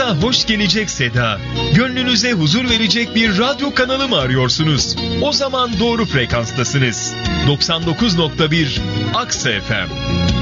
Kulağa hoş gelecek seda, gönlünüze huzur verecek bir radyo kanalı mı arıyorsunuz? O zaman doğru frekanstasınız. 99.1 Aksa FM.